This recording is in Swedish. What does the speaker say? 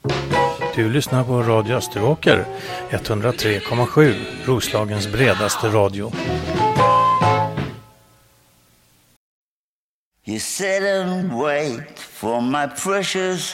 Du lyssnar på Radio Österåker, 103,7, Roslagens bredaste radio. You sit and wait for my precious